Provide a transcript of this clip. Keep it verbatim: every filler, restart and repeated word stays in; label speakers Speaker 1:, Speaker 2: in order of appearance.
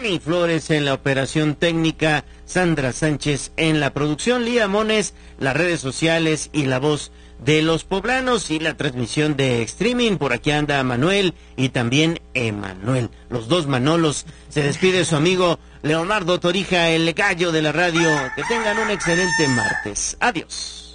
Speaker 1: Dani Flores en la operación técnica, Sandra Sánchez en la producción, Lía Mones, las redes sociales y la voz de los poblanos y la transmisión de streaming. Por aquí anda Manuel y también Emanuel, los dos Manolos. Se despide su amigo Leonardo Torija, el gallo de la radio. Que tengan un excelente martes. Adiós.